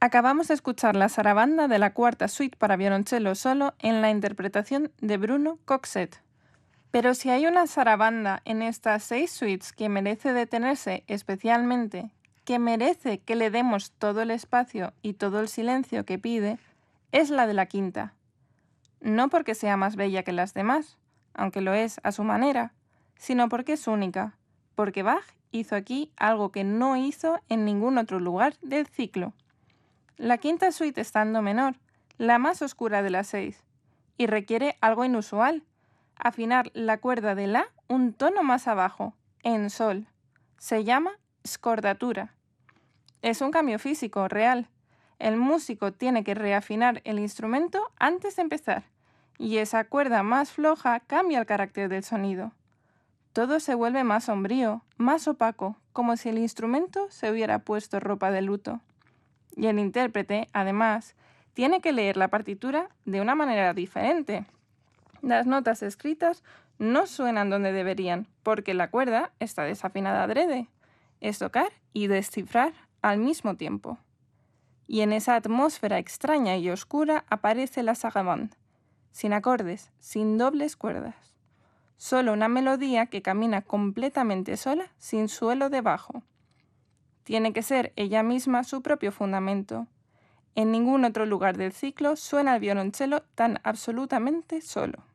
Acabamos de escuchar la sarabanda de la cuarta suite para violonchelo solo en la interpretación de Bruno Coxet. Pero si hay una sarabanda en estas 6 suites que merece detenerse especialmente, que merece que le demos todo el espacio y todo el silencio que pide, es la de la quinta. No porque sea más bella que las demás, aunque lo es a su manera, sino porque es única, porque Bach hizo aquí algo que no hizo en ningún otro lugar del ciclo. La quinta suite está en do menor, la más oscura de las 6, y requiere algo inusual, afinar la cuerda de la un tono más abajo, en sol. Se llama scordatura. Es un cambio físico, real. El músico tiene que reafinar el instrumento antes de empezar, y esa cuerda más floja cambia el carácter del sonido. Todo se vuelve más sombrío, más opaco, como si el instrumento se hubiera puesto ropa de luto. Y el intérprete, además, tiene que leer la partitura de una manera diferente. Las notas escritas no suenan donde deberían, porque la cuerda está desafinada adrede. Es tocar y descifrar al mismo tiempo. Y en esa atmósfera extraña y oscura aparece la sarabande, sin acordes, sin dobles cuerdas. Solo una melodía que camina completamente sola, sin suelo debajo. Tiene que ser ella misma su propio fundamento. En ningún otro lugar del ciclo suena el violonchelo tan absolutamente solo.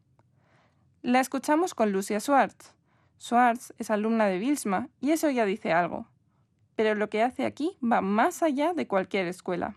La escuchamos con Lucia Schwartz. Schwartz es alumna de Wilsma y eso ya dice algo. Pero lo que hace aquí va más allá de cualquier escuela.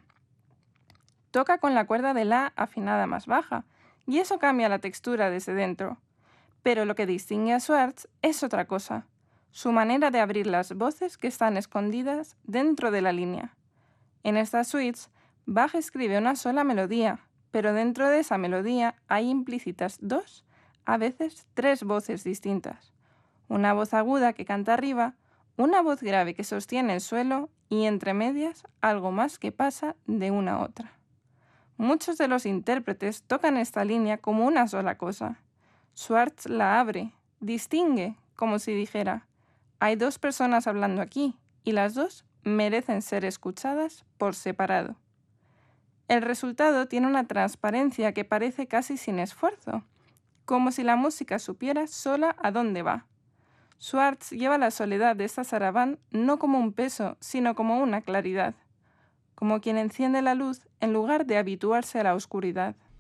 Toca con la cuerda de la afinada más baja y eso cambia la textura desde dentro. Pero lo que distingue a Schwartz es otra cosa. Su manera de abrir las voces que están escondidas dentro de la línea. En estas suites, Bach escribe una sola melodía, pero dentro de esa melodía hay implícitas 2, a veces 3 voces distintas. Una voz aguda que canta arriba, una voz grave que sostiene el suelo y entre medias algo más que pasa de una a otra. Muchos de los intérpretes tocan esta línea como una sola cosa. Schwartz la abre, distingue, como si dijera: hay 2 personas hablando aquí, y las 2 merecen ser escuchadas por separado. El resultado tiene una transparencia que parece casi sin esfuerzo, como si la música supiera sola a dónde va. Schwartz lleva la soledad de esta sarabande no como un peso, sino como una claridad, como quien enciende la luz en lugar de habituarse a la oscuridad.